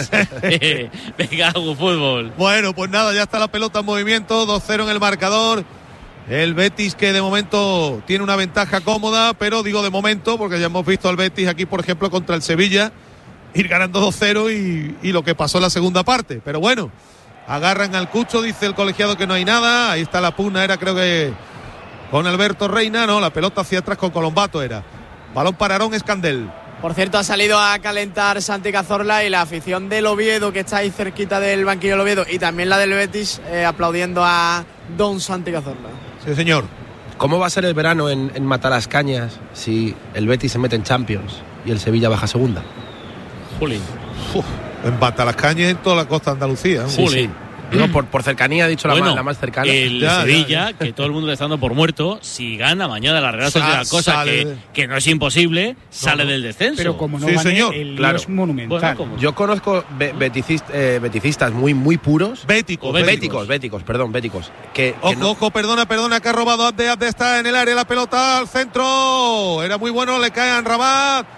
eh, venga, algo fútbol. Bueno, pues nada, ya está la pelota en movimiento, dos cero en el marcador. El Betis que de momento tiene una ventaja cómoda, pero digo de momento porque ya hemos visto al Betis aquí, por ejemplo, contra el Sevilla, ir ganando dos cero y, y lo que pasó en la segunda parte. Pero bueno, agarran al Cucho, dice el colegiado que no hay nada. Ahí está la pugna, era creo que con Alberto Reina, no, la pelota hacia atrás con Colombato era. Balón para Aarón Escandel. Por cierto, ha salido a calentar Santi Cazorla y la afición del Oviedo, que está ahí cerquita del banquillo del Oviedo, y también la del Betis, eh, aplaudiendo a don Santi Cazorla. Sí, señor. ¿Cómo va a ser el verano en, en Matalascañas si el Betis se mete en Champions y el Sevilla baja segunda? Juli. Uf, en Matalascañas en toda la costa de Andalucía. Sí, Juli. Sí. Digo, por, por cercanía, ha dicho bueno, la, más, la más cercana. El ya, Sevilla, ya, ya. que todo el mundo le está dando por muerto, si gana mañana la Real Sociedad, cosa que, que no es imposible, no, sale no. del descenso. Pero como no sí, gane, señor. el claro. es monumental. Bueno, yo conozco be- beticist, eh, beticistas muy muy puros. Béticos. Béticos, béticos, béticos perdón, béticos. Que, ojo, que no... ojo, perdona, perdona, que ha robado Abde, Abde está en el área, la pelota al centro. Era muy bueno, le cae a Rabat.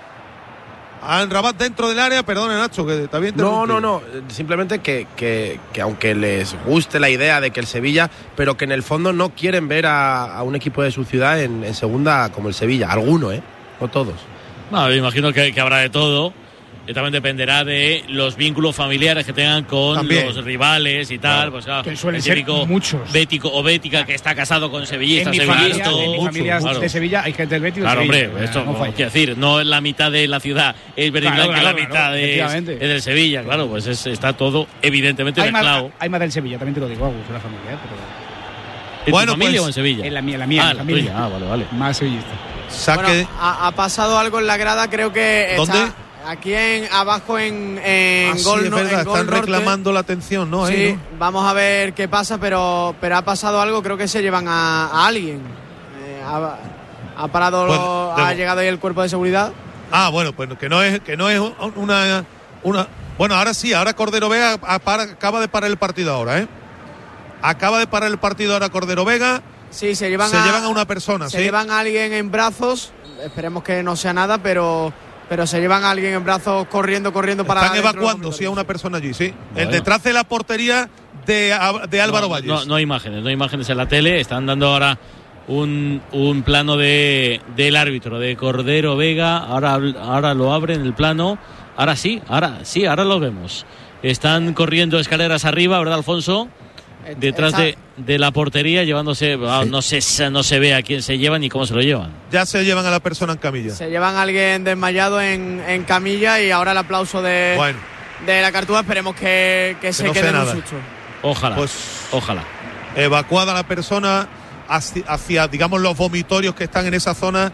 A Rabat dentro del área, perdona Nacho, que está bien. No, no, no, simplemente que, que, que aunque les guste la idea de que el Sevilla, pero que en el fondo no quieren ver a, a un equipo de su ciudad en, en segunda como el Sevilla, alguno, ¿eh? No todos. No, me imagino que, que habrá de todo. Y también dependerá de los vínculos familiares que tengan con también. los rivales y tal. Claro. Pues claro, que suelen ser muchos. Bético o bética que está casado con sevillistas. En mi familia, en mi familia claro. de Sevilla hay gente del Betis. Claro, Sevilla, hombre, esto no no, quiero decir, no es la mitad de la ciudad es verde claro, blanca, claro, la mitad claro, es, es del Sevilla. Claro, pues es, está todo evidentemente mezclado. Hay más del Sevilla, también te lo digo, Agus, en la familia. Pero... ¿En bueno, tu familia pues, o en Sevilla? En la mía, en la mía. Ah, en la la tuya. Ah, vale, vale. Más sevillista. Saque. Bueno, ha, ha pasado algo en la grada, creo que ¿Dónde? Está aquí en abajo en, en ah, Gol, sí, es verdad, en Gol están Norte. reclamando la atención, ¿no? Sí, Ahí, ¿no? Vamos a ver qué pasa, pero pero ha pasado algo, creo que se llevan a, a alguien. Eh, ha, ha parado, pues, lo, ha llegado ahí el cuerpo de seguridad. Ah, bueno, pues que no es que no es una una bueno, ahora sí, ahora Cordero Vega acaba de parar el partido ahora, ¿eh? Acaba de parar el partido ahora Cordero Vega. Sí, se llevan se a, llevan a una persona, se ¿sí? llevan a alguien en brazos. Esperemos que no sea nada, pero pero se llevan a alguien en brazos corriendo, corriendo para... Están evacuando, sí, a una persona allí, sí. Bueno. El detrás de la portería de, de Álvaro no, Valles. No, no hay imágenes, no hay imágenes en la tele. Están dando ahora un, un plano de del árbitro, de Cordero Vega. Ahora, ahora lo abren el plano. Ahora sí, ahora sí, ahora lo vemos. Están corriendo escaleras arriba, ¿verdad, Alfonso? Detrás de, de la portería, llevándose, sí. no, sé, no se ve a quién se llevan ni cómo se lo llevan. Ya se llevan a la persona en camilla. Se llevan a alguien desmayado en, en camilla y ahora el aplauso de, bueno. de la Cartuja. Esperemos que, que, que se no quede en un susto. Ojalá, pues, ojalá. Evacuada la persona hacia, hacia, digamos, los vomitorios que están en esa zona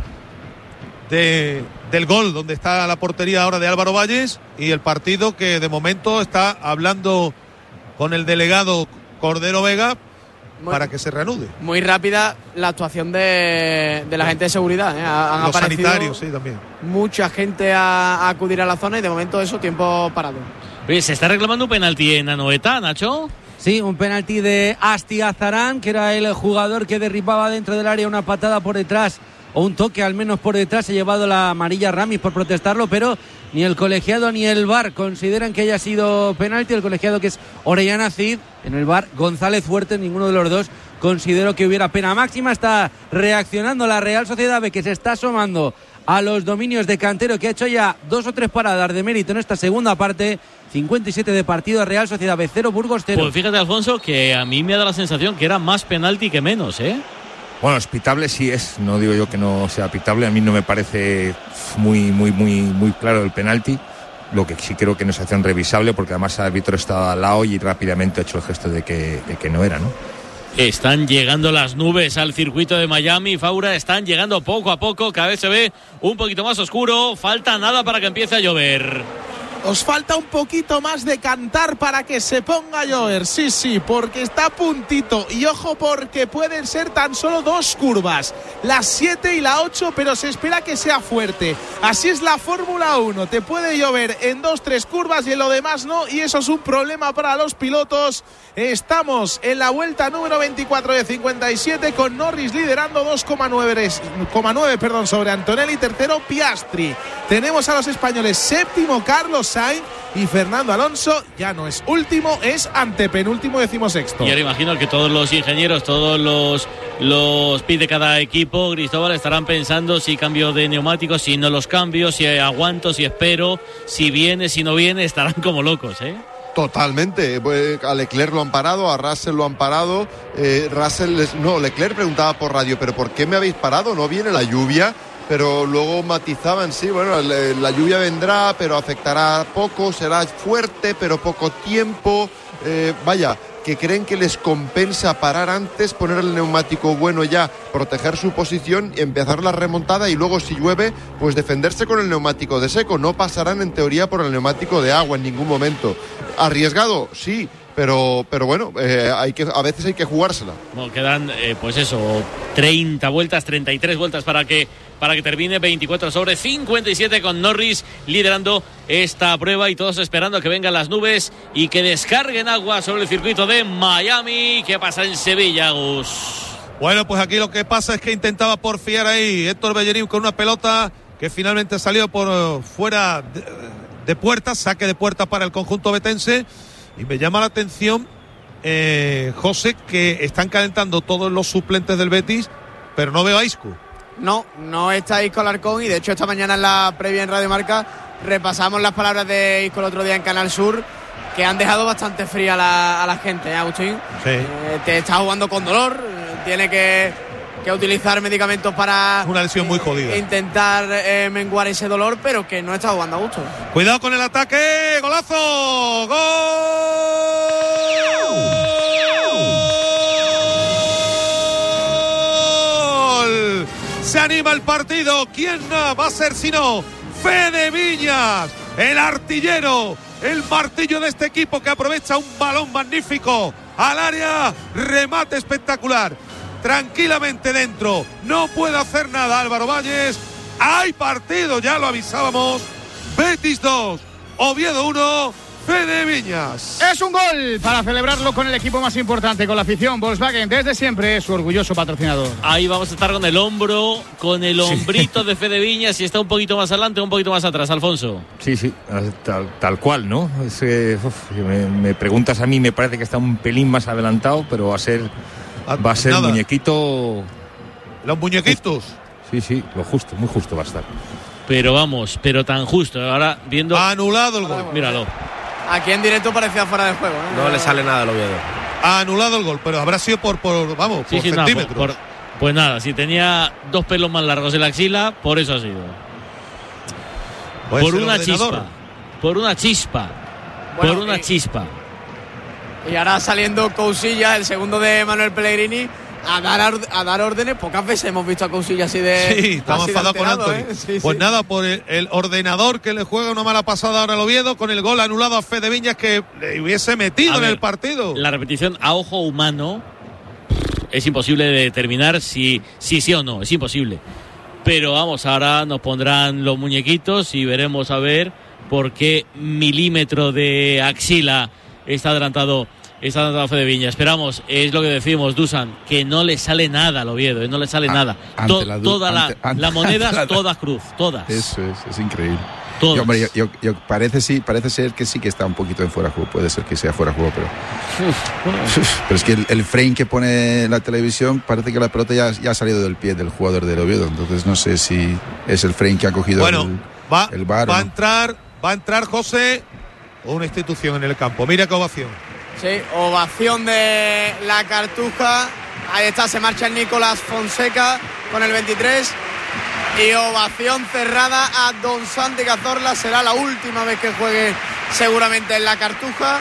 de, del gol, donde está la portería ahora de Álvaro Valles, y el partido que de momento está hablando con el delegado Cordero Vega muy, para que se reanude. Muy rápida la actuación de, de la gente de seguridad, ¿eh? Han Los sanitarios, sí, también. Mucha gente a, a acudir a la zona y de momento eso, tiempo parado. Oye, ¿se está reclamando un penalti en Anoeta, Nacho? Sí, un penalti de Astiazarán, que era el jugador que derribaba dentro del área una patada por detrás, o un toque al menos por detrás. Se ha llevado la amarilla Ramis por protestarlo, pero ni el colegiado ni el V A R consideran que haya sido penalti. El colegiado, que es Orellana Cid, en el V A R González Fuertes, ninguno de los dos consideró que hubiera pena máxima. Está reaccionando la Real Sociedad B, que se está asomando a los dominios de Cantero, que ha hecho ya dos o tres paradas de mérito en esta segunda parte. cincuenta y siete de partido, Real Sociedad B cero, Burgos cero. Pues fíjate, Alfonso, que a mí me da la sensación que era más penalti que menos, ¿eh? Bueno, es pitable, sí es, no digo yo que no sea pitable, a mí no me parece muy muy muy muy claro el penalti, lo que sí creo que no se hace revisable, porque además el árbitro estaba al lado y rápidamente ha hecho el gesto de que, de que no era, ¿no? Están llegando las nubes al circuito de Miami, Faura, están llegando poco a poco, cada vez se ve un poquito más oscuro, falta nada para que empiece a llover. Os falta un poquito más de cantar para que se ponga a llover, sí, sí, porque está a puntito. Y ojo, porque pueden ser tan solo dos curvas, la siete y la ocho, pero se espera que sea fuerte. Así es la Fórmula uno, te puede llover en dos, tres curvas y en lo demás no, y eso es un problema para los pilotos. Estamos en la vuelta número veinticuatro de cincuenta y siete, con Norris liderando dos coma nueve perdón, sobre Antonelli, tercero Piastri. Tenemos a los españoles séptimo Carlos Sainz, y Fernando Alonso ya no es último, es antepenúltimo, decimosexto. Y ahora imagino que todos los ingenieros, todos los los pit de cada equipo, Cristóbal, estarán pensando si cambio de neumáticos, si no los cambio, si aguanto, si espero, si viene, si no viene, estarán como locos, ¿eh? Totalmente, pues a Leclerc lo han parado, a Russell lo han parado, eh, Russell, les, no, Leclerc preguntaba por radio, pero ¿por qué me habéis parado? ¿No viene la lluvia? Pero luego matizaban, sí, bueno, la lluvia vendrá, pero afectará poco, será fuerte, pero poco tiempo, eh, vaya, que creen que les compensa parar antes, poner el neumático bueno ya, proteger su posición y empezar la remontada, y luego si llueve, pues defenderse con el neumático de seco. No pasarán en teoría por el neumático de agua en ningún momento. ¿Arriesgado? Sí. Pero, pero bueno, eh, hay que, a veces hay que jugársela. Bueno, quedan, eh, pues eso, treinta vueltas, treinta y tres vueltas para que, para que termine, veinticuatro sobre cincuenta y siete, con Norris liderando esta prueba y todos esperando que vengan las nubes y que descarguen agua sobre el circuito de Miami. ¿Qué pasa en Sevilla, Gus? Bueno, pues aquí lo que pasa es que intentaba porfiar ahí Héctor Bellerín con una pelota que finalmente salió por uh, fuera de, de puerta, saque de puerta para el conjunto betense. Y me llama la atención, eh, José, que están calentando todos los suplentes del Betis, pero no veo a Isco. No, no está Isco Alarcón, y de hecho esta mañana en la previa en Radio Marca repasamos las palabras de Isco el otro día en Canal Sur, que han dejado bastante fría a la, a la gente, ¿eh, Agustín? Sí. Eh, te está jugando con dolor, tiene que, que utilizar medicamentos para... Una lesión muy jodida. Intentar eh, menguar ese dolor, pero que no está jugando a gusto. Cuidado con el ataque, golazo, gol. Se anima el partido. ¿Quién va a ser sino Fede Viñas, el artillero, el martillo de este equipo, que aprovecha un balón magnífico al área, remate espectacular, tranquilamente dentro, no puede hacer nada Álvaro Valles. Hay partido, ya lo avisábamos. Betis dos, Oviedo uno, Fede Viñas. Es un gol para celebrarlo con el equipo más importante, con la afición. Volkswagen, desde siempre, su orgulloso patrocinador. Ahí vamos a estar con el hombro, con el hombrito sí. de Fede Viñas, y está un poquito más adelante, un poquito más atrás, Alfonso. Sí, sí, tal, tal cual, ¿no? Es, eh, uf, me, me preguntas a mí, me parece que está un pelín más adelantado, pero va a ser, va a ser Nada. muñequito. Los muñequitos. Sí, sí, lo justo, muy justo va a estar. Pero vamos, pero tan justo. Ahora viendo. Ha anulado el gol. Míralo. Aquí en directo parecía fuera de juego, ¿eh? No le sale nada al Oviedo. Ha anulado el gol, pero habrá sido por, por vamos, sí, por sí, centímetros. No, por, por, pues nada, si tenía dos pelos más largos en la axila, por eso ha sido. Pues por, una una chispa, por una chispa. Bueno, por una y, chispa. Y ahora saliendo Cousillas, el segundo de Manuel Pellegrini, a dar, a dar órdenes. Pocas veces hemos visto a Cousillas así de. Sí, estamos enfadados con Anthony. ¿eh? Sí, pues sí. nada, por el, el ordenador que le juega una mala pasada ahora al Oviedo, con el gol anulado a Fede Viñas que le hubiese metido a en ver, el partido. La repetición a ojo humano es imposible de determinar si sí, sí o no, es imposible. Pero vamos, ahora nos pondrán los muñequitos y veremos a ver por qué milímetro de axila está adelantado. Está adelantado Fede Viñas. Esperamos, es lo que decimos, Dusan, que no le sale nada al Oviedo, no le sale A, nada. Ante To, la, toda ante, la, ante, la moneda, la, todas cruz, todas. Eso es, es increíble. Todas. Yo, hombre, yo, yo, yo, parece, sí, parece ser que sí que está un poquito en fuera de juego, puede ser que sea fuera de juego, pero. Pero es que el, el frame que pone la televisión parece que la pelota ya, ya ha salido del pie del jugador del Oviedo, entonces no sé si es el frame que ha cogido bueno, el, va, el V A R. Va a ¿no? entrar, va a entrar José, una institución en el campo. Mira qué ovación. Sí, ovación de la Cartuja. Ahí está, se marcha el Nicolás Fonseca con el veintitrés. Y ovación cerrada a Don Santi Cazorla. Será la última vez que juegue seguramente en la Cartuja.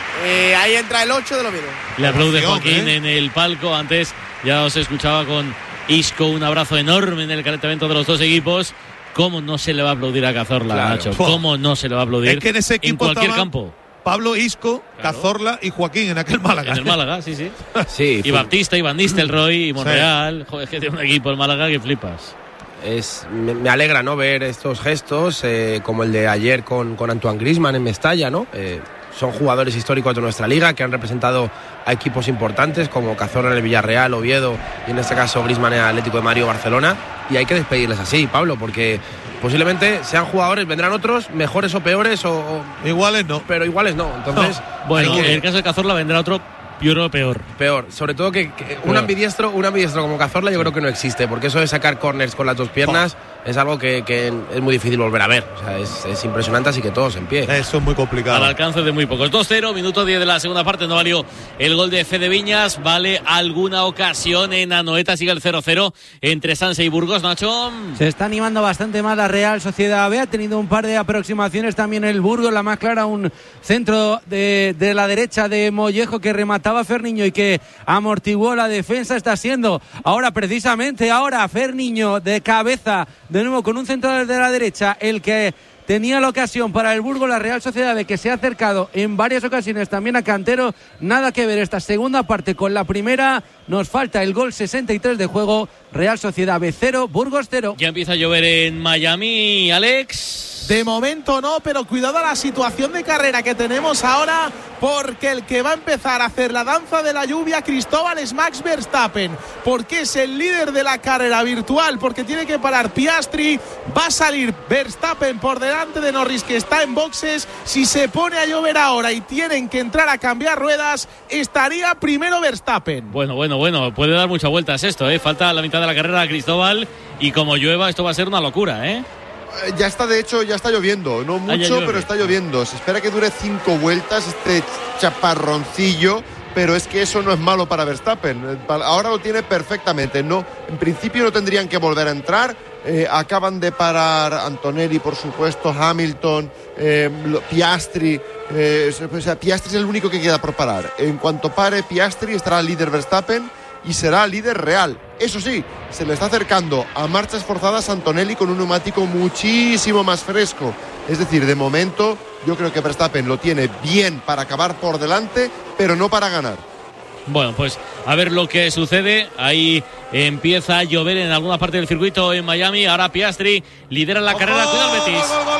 Y ahí entra el ocho del Oviedo. Le aplaude Ovación, Joaquín ¿eh? en el palco. Antes ya os escuchaba con Isco, un abrazo enorme en el calentamiento de los dos equipos. ¿Cómo no se le va a aplaudir a Cazorla, Claro. Nacho? ¿Cómo no se le va a aplaudir? Es que en ese equipo cualquier estaban campo. Pablo Isco, Claro. Cazorla y Joaquín en aquel Málaga. En el Málaga, sí, sí. Sí, Y fue- Baptista, y Van Nistelrooy, y Monreal. Joder, es que tiene un equipo el Málaga que flipas. Es, me, me alegra, ¿no?, ver estos gestos, eh, como el de ayer con, con Antoine Griezmann en Mestalla, ¿no? Eh, son jugadores históricos de nuestra liga que han representado a equipos importantes como Cazorla en el Villarreal, Oviedo y en este caso Griezmann en el Atlético de Madrid o Barcelona, y hay que despedirles así, Pablo, porque posiblemente sean jugadores, vendrán otros mejores o peores o, o iguales no, pero iguales no, entonces No. Bueno, hay que, en el caso de Cazorla vendrá otro yo creo peor. peor, sobre todo que, que un ambidiestro, un ambidiestro como Cazorla yo creo que no existe, porque eso de sacar corners con las dos piernas oh. es algo que, que es muy difícil volver a ver, o sea, es, es impresionante, así que todos en pie. Eso es muy complicado. Al alcance de muy pocos. dos cero, minuto diez de la segunda parte, no valió el gol de Fede Viñas, vale alguna ocasión en Anoeta, sigue el cero cero entre Sanse y Burgos, Nacho. Se está animando bastante más la Real Sociedad B, ha tenido un par de aproximaciones también el Burgos, la más clara, un centro de, de la derecha de Mollejo que remataba Ferniño y que amortiguó la defensa, está siendo ahora precisamente ahora Ferniño de cabeza de nuevo con un centro de la derecha el que tenía la ocasión para el Burgos, la Real Sociedad B, que se ha acercado en varias ocasiones también a Cantero. Nada que ver esta segunda parte con la primera. Nos falta el gol sesenta y tres de juego. Real Sociedad B cero, Burgos cero. Ya empieza a llover en Miami, Alex. De momento no, pero cuidado a la situación de carrera que tenemos ahora, porque el que va a empezar a hacer la danza de la lluvia, Cristóbal, es Max Verstappen, porque es el líder de la carrera virtual, porque tiene que parar Piastri. Va a salir Verstappen por delante de Norris, que está en boxes. Si se pone a llover ahora y tienen que entrar a cambiar ruedas, estaría primero Verstappen. Bueno, bueno, bueno, puede dar muchas vueltas esto, ¿eh? Falta la mitad de la carrera a Cristóbal y como llueva esto va a ser una locura, ¿eh? Ya está, de hecho, ya está lloviendo. No mucho, ah, pero está lloviendo. Se espera que dure cinco vueltas este chaparroncillo, pero es que eso no es malo para Verstappen. Ahora lo tiene perfectamente. No, en principio no tendrían que volver a entrar. Eh, acaban de parar Antonelli, por supuesto, Hamilton, eh, Piastri. Eh, o sea, Piastri es el único que queda por parar. En cuanto pare Piastri, estará el líder Verstappen y será líder real. Eso sí, se le está acercando a marchas forzadas Antonelli con un neumático muchísimo más fresco. Es decir, de momento yo creo que Verstappen lo tiene bien para acabar por delante, pero no para ganar. Bueno, pues a ver lo que sucede. Ahí empieza a llover en alguna parte del circuito en Miami. Ahora Piastri lidera la carrera. Cuidado el Betis.